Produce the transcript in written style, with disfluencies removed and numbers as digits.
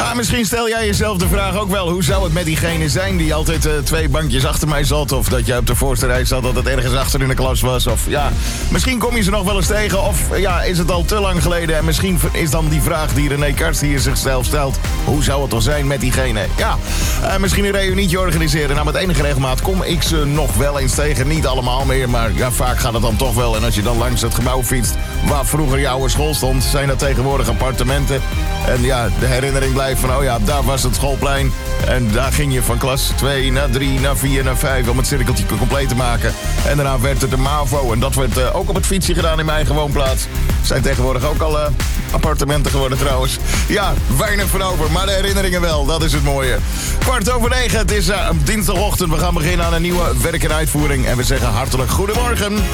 Maar misschien stel jij jezelf de vraag ook wel. Hoe zou het met diegene zijn die altijd 2 bankjes achter mij zat? Of dat jij op de voorste rij zat, dat het ergens achter in de klas was? Of ja, misschien kom je ze nog wel eens tegen. Of ja, is het al te lang geleden? En misschien is dan die vraag die René Karst hier zichzelf stelt. Hoe zou het toch zijn met diegene? Ja, misschien een reunietje organiseren. Nou, met enige regelmaat kom ik ze nog wel eens tegen. Niet allemaal meer, maar ja, vaak gaat het dan toch wel. En als je dan langs het gebouw fietst waar vroeger je oude school stond, zijn dat tegenwoordig appartementen. En ja, de herinnering blijft van, oh ja, daar was het schoolplein. En daar ging je van klas 2 naar 3, naar 4, naar 5... om het cirkeltje compleet te maken. En daarna werd het de MAVO. En dat werd ook op het fietsje gedaan in mijn eigen woonplaats. Zijn tegenwoordig ook al appartementen geworden trouwens. Ja, weinig van over, maar de herinneringen wel. Dat is het mooie. 8:15, het is dinsdagochtend. We gaan beginnen aan een nieuwe werk en uitvoering. En we zeggen hartelijk goedemorgen.